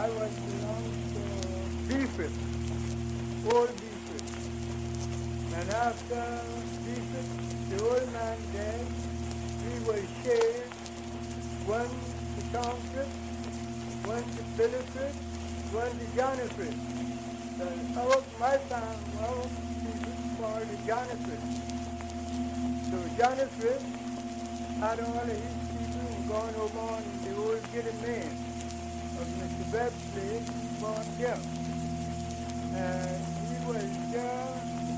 I was belong to Beefit, old Beefit. And after Beefit, the old man dead, we were shared, one to Tomfit, one to Billifit, one to Jonathan. My family, our people called the Jonathan. So Jonathan had all of his people gone over on the old Giddy Man of Mr. Webb's place, born there. And he was there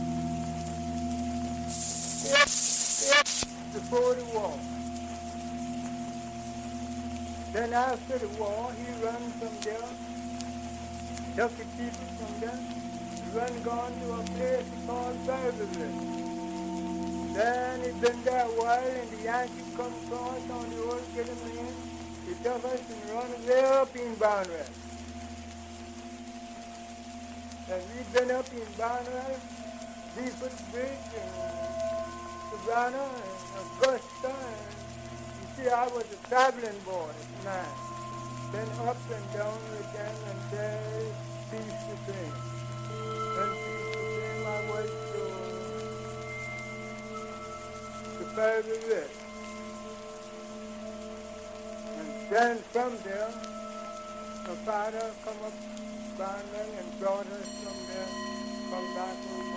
before the war. Then after the war, he ran from there, took the people from there, run gone to a place called Beverly. Then he'd been there a while, and the Yankees come across on the old Giddy Man. He took us and run way up in Barnwell. And we'd been up in Barnwell, Beeford Bridge, and Savannah, and Augusta, and you see, I was a traveling boy at 9. Then up and down again, and there, Peace the Same. Then Peace the Same, I was to Fairview West. And then from there, my father come up Barnwell and brought us from there, come back home.